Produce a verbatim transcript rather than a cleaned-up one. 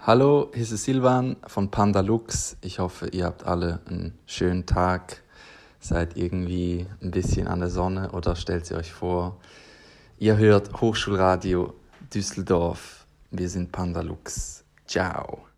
Hallo, hier ist Silvan von Pandalux. Ich hoffe, ihr habt alle einen schönen Tag, seid irgendwie ein bisschen an der Sonne oder stellt sie euch vor. Ihr hört Hochschulradio Düsseldorf. Wir sind Pandalux. Ciao.